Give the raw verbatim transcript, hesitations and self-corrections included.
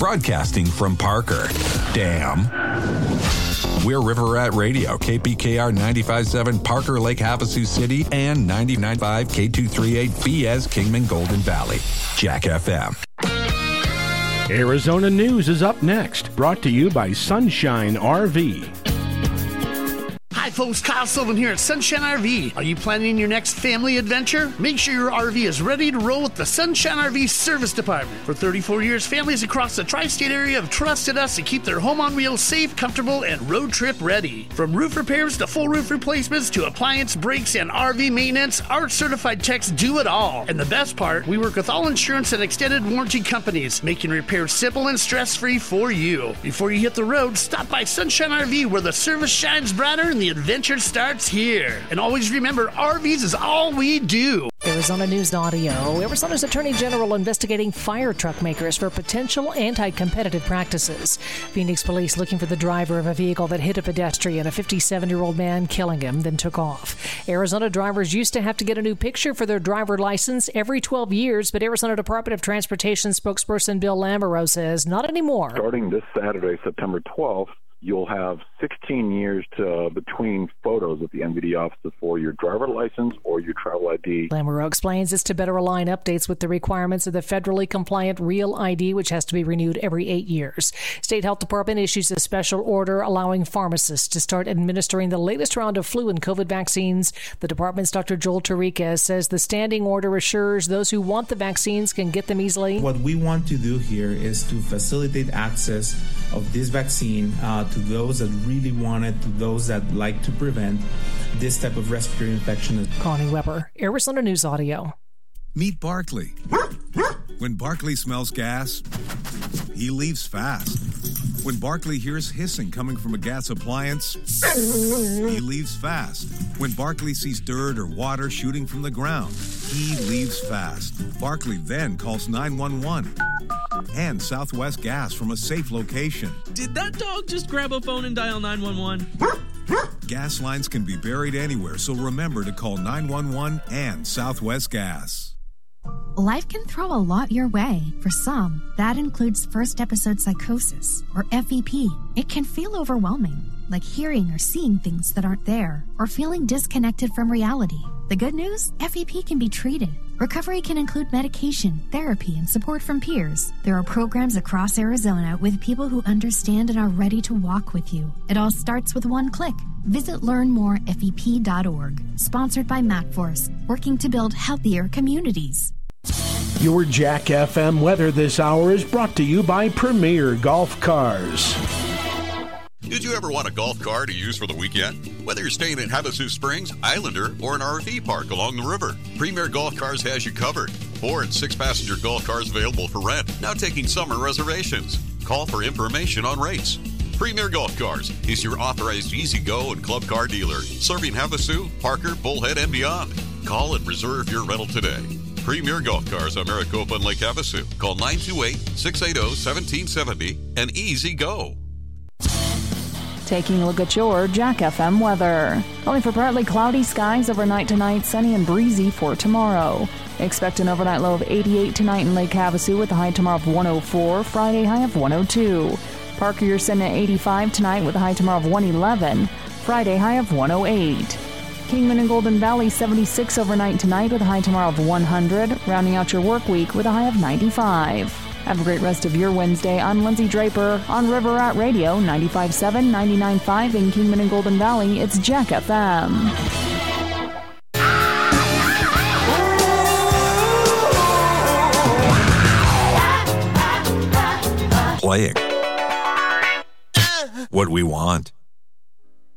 broadcasting from Parker. Damn. We're River Rat Radio, K P K R ninety-five point seven, Parker Lake, Havasu City, and ninety-nine point five, K two thirty-eight, Fies, Kingman, Golden Valley. Jack F M. Arizona News is up next, brought to you by Sunshine R V. Hi folks, Kyle Sullivan here at Sunshine R V. Are you planning your next family adventure? Make sure your R V is ready to roll with the Sunshine R V Service Department. For thirty-four years, families across the tri-state area have trusted us to keep their home on wheels safe, comfortable, and road trip ready. From roof repairs to full roof replacements to appliance brakes and R V maintenance, our certified techs do it all. And the best part, we work with all insurance and extended warranty companies, making repairs simple and stress-free for you. Before you hit the road, stop by Sunshine R V, where the service shines brighter and the adventure starts here. And always remember, R Vs is all we do. Arizona News Audio. Arizona's Attorney General investigating fire truck makers for potential anti-competitive practices. Phoenix police looking for the driver of a vehicle that hit a pedestrian, a fifty-seven-year-old man, killing him, then took off. Arizona drivers used to have to get a new picture for their driver license every twelve years, but Arizona Department of Transportation spokesperson Bill Lamoureux says not anymore. Starting this Saturday, September twelfth, you'll have sixteen years to, between photos at the M V D offices for your driver license or your travel I D. Lamoureux explains it's to better align updates with the requirements of the federally compliant Real I D, which has to be renewed every eight years. State Health Department issues a special order allowing pharmacists to start administering the latest round of flu and COVID vaccines. The department's Doctor Joel Tariquez says the standing order assures those who want the vaccines can get them easily. What we want to do here is to facilitate access of this vaccine uh, to those that really want it, to those that like to prevent this type of respiratory infection. Connie Weber, Arizona News Audio. Meet Barkley. When Barkley smells gas, he leaves fast. When Barkley hears hissing coming from a gas appliance, he leaves fast. When Barkley sees dirt or water shooting from the ground, he leaves fast. Barkley then calls nine one one and Southwest Gas from a safe location. Did that dog just grab a phone and dial nine one one? Gas lines can be buried anywhere, so remember to call nine one one and Southwest Gas. Life can throw a lot your way. For some, that includes first episode psychosis, or F E P. It can feel overwhelming, like hearing or seeing things that aren't there, or feeling disconnected from reality. The good news? F E P can be treated. Recovery can include medication, therapy, and support from peers. There are programs across Arizona with people who understand and are ready to walk with you. It all starts with one click. Visit learn more F E P dot org. Sponsored by MacForce, working to build healthier communities. Your Jack F M weather this hour is brought to you by Premier Golf Cars. Did you ever want a golf car to use for the weekend? Whether you're staying in Havasu Springs, Islander, or an R V park along the river, Premier Golf Cars has you covered. Four and six passenger golf cars available for rent, now taking summer reservations. Call for information on rates. Premier Golf Cars is your authorized Easy Go and Club Car dealer, serving Havasu, Parker, Bullhead, and beyond. Call and reserve your rental today. Premier Golf Cars on Maricopa and Lake Havasu. Call nine two eight, six eight zero, one seven seven zero and Easy Go. Taking a look at your Jack F M weather. Only for partly cloudy skies overnight tonight, sunny and breezy for tomorrow. Expect an overnight low of eighty-eight tonight in Lake Havasu with a high tomorrow of one oh four, Friday high of one oh two. Parker, you're sitting at eighty-five tonight with a high tomorrow of one eleven, Friday high of one oh eight. Kingman and Golden Valley seventy-six overnight tonight with a high tomorrow of one hundred, rounding out your work week with a high of ninety-five. Have a great rest of your Wednesday. I'm Lindsay Draper on River Rat Radio, ninety-five point seven, ninety-nine point five in Kingman and Golden Valley. It's Jack F M. Playing what we want.